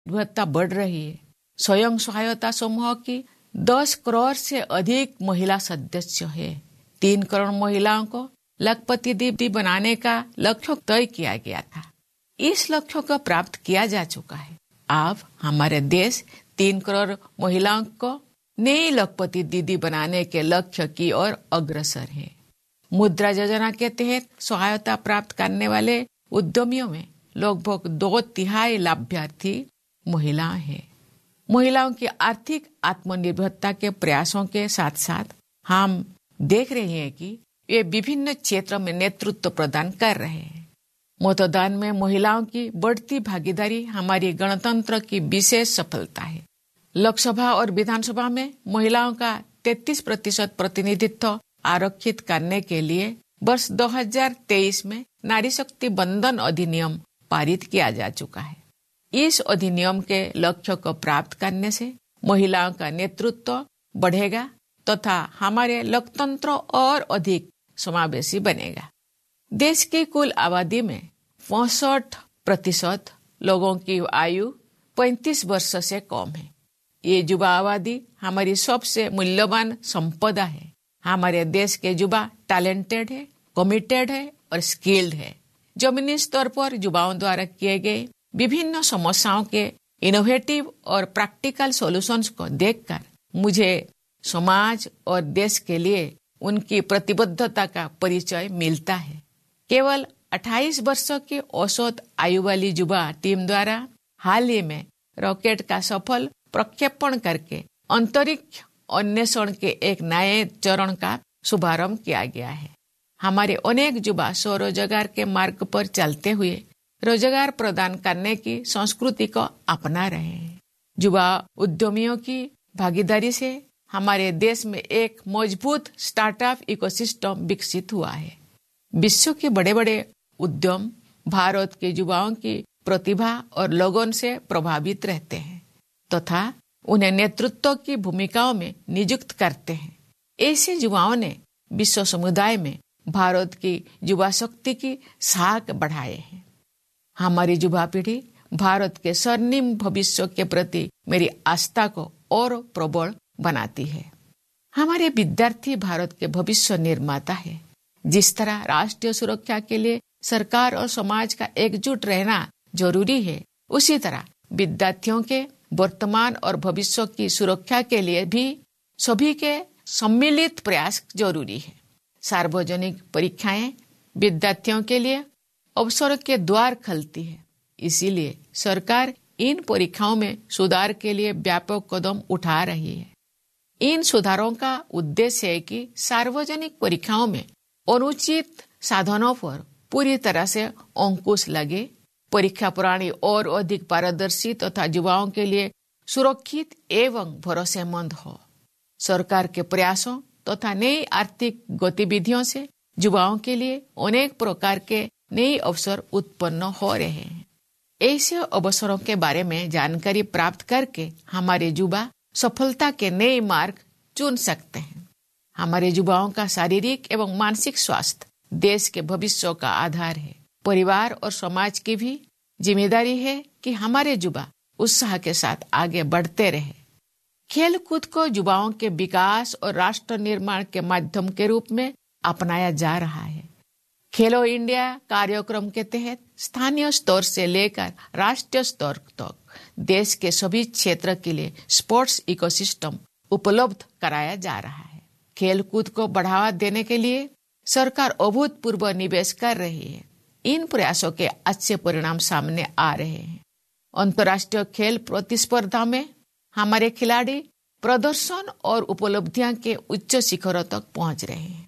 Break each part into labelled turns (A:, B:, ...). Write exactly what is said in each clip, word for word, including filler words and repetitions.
A: निर्भरता बढ़ रही है। स्वयं सहायता समूह की दस करोड़ से अधिक महिला सदस्य है। तीन करोड़ महिलाओं को लखपति दीदी बनाने का लक्ष्य तय किया गया था। इस लक्ष्य को प्राप्त किया जा चुका है। अब हमारे देश तीन करोड़ महिलाओं को नई लखपति दीदी बनाने के लक्ष्य की ओर अग्रसर है। मुद्रा योजना के तहत सहायता प्राप्त करने वाले उद्यमियों में लगभग दो तिहाई लाभार्थी महिलाएं हैं। महिलाओं की आर्थिक आत्मनिर्भरता के प्रयासों के साथ साथ हम देख रहे हैं कि वे विभिन्न क्षेत्रों में नेतृत्व प्रदान कर रहे हैं। मतदान में महिलाओं की बढ़ती भागीदारी हमारी गणतंत्र की विशेष सफलता है। लोकसभा और विधानसभा में महिलाओं का तैंतीस प्रतिशत प्रतिनिधित्व आरक्षित करने के लिए वर्ष दो हज़ार तेईस में नारी शक्ति बंधन अधिनियम पारित किया जा चुका है। इस अधिनियम के लक्ष्य को प्राप्त करने से महिलाओं का नेतृत्व बढ़ेगा तथा हमारे लोकतंत्र और अधिक समावेशी बनेगा। देश की कुल आबादी में पैंसठ प्रतिशत लोगों की आयु पैंतीस वर्ष से कम है। ये युवा आबादी हमारी सबसे मूल्यवान संपदा है। हमारे देश के युवा टैलेंटेड है, कमिटेड है और स्किल्ड है। जमीनी स्तर पर युवाओं द्वारा किए गए विभिन्न समस्याओं के इनोवेटिव और प्रैक्टिकल सॉल्यूशंस को देखकर मुझे समाज और देश के लिए उनकी प्रतिबद्धता का परिचय मिलता है। केवल अट्ठाईस वर्षों की औसत आयु वाली युवा टीम द्वारा हाल ही में रॉकेट का सफल प्रक्षेपण करके अंतरिक्ष अन्वेषण के एक नए चरण का शुभारंभ किया गया है। हमारे अनेक युवा स्वरोजगार के मार्ग पर चलते हुए रोजगार प्रदान करने की संस्कृति को अपना रहे हैं। युवा उद्यमियों की भागीदारी से हमारे देश में एक मजबूत स्टार्टअप इकोसिस्टम विकसित हुआ है। विश्व के बड़े बड़े उद्यम भारत के युवाओं की प्रतिभा और लगन से प्रभावित रहते हैं तथा तो उन्हें नेतृत्व की भूमिकाओं में नियुक्त करते हैं। ऐसे युवाओं ने विश्व समुदाय में भारत की युवा शक्ति की साख बढ़ाए हैं। हमारी युवा पीढ़ी भारत के स्वर्णिम भविष्य के प्रति मेरी आस्था को और प्रबल बनाती है। हमारे विद्यार्थी भारत के भविष्य निर्माता है। जिस तरह राष्ट्रीय सुरक्षा के लिए सरकार और समाज का एकजुट रहना जरूरी है, उसी तरह विद्यार्थियों के वर्तमान और भविष्य की सुरक्षा के लिए भी सभी के सम्मिलित प्रयास जरूरी है। सार्वजनिक परीक्षाएं विद्यार्थियों के लिए अवसर के द्वार खोलती है। इसीलिए सरकार इन परीक्षाओं में सुधार के लिए व्यापक कदम उठा रही है। इन सुधारों का उद्देश्य है कि सार्वजनिक परीक्षाओं में अनुचित साधनों पर पूरी तरह से अंकुश लगे, परीक्षा प्रणाली और अधिक पारदर्शी तथा युवाओं के लिए सुरक्षित एवं भरोसेमंद हो। सरकार के प्रयासों तथा नई आर्थिक गतिविधियों से युवाओं के लिए अनेक प्रकार के नए अवसर उत्पन्न हो रहे हैं। ऐसे अवसरों के बारे में जानकारी प्राप्त करके हमारे युवा सफलता के नए मार्ग चुन सकते हैं। हमारे युवाओं का शारीरिक एवं मानसिक स्वास्थ्य देश के भविष्य का आधार है। परिवार और समाज की भी जिम्मेदारी है कि हमारे युवा उत्साह के साथ आगे बढ़ते रहे। खेल कूद को युवाओं के विकास और राष्ट्र निर्माण के माध्यम के रूप में अपनाया जा रहा है। खेलो इंडिया कार्यक्रम के तहत स्थानीय स्तर से लेकर राष्ट्रीय स्तर तक देश के सभी क्षेत्र के लिए स्पोर्ट्स इकोसिस्टम उपलब्ध कराया जा रहा है। खेल कूद को बढ़ावा देने के लिए सरकार अभूतपूर्व निवेश कर रही है। इन प्रयासों के अच्छे परिणाम सामने आ रहे हैं। अंतर्राष्ट्रीय खेल प्रतिस्पर्धा में हमारे खिलाड़ी प्रदर्शन और उपलब्धियां के उच्च शिखरों तक पहुंच रहे हैं।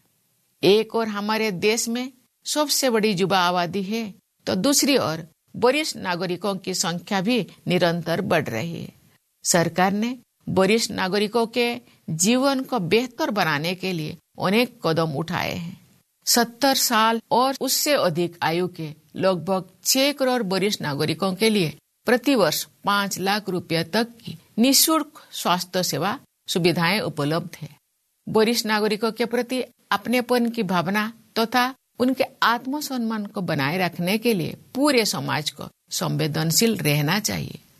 A: एक और हमारे देश में सबसे बड़ी युवा आबादी है, तो दूसरी ओर वरिष्ठ नागरिकों की संख्या भी निरंतर बढ़ रही है। सरकार ने वरिष्ठ नागरिकों के जीवन को बेहतर बनाने के लिए अनेक कदम उठाए हैं। सत्तर साल और उससे अधिक आयु के लगभग छह करोड़ वरिष्ठ नागरिकों के लिए प्रतिवर्ष पाँच लाख रुपए तक की निःशुल्क स्वास्थ्य सेवा सुविधाएं उपलब्ध है। वरिष्ठ नागरिकों के प्रति अपनेपन की भावना तथा तो उनके आत्मसम्मान को बनाए रखने के लिए पूरे समाज को संवेदनशील रहना चाहिए।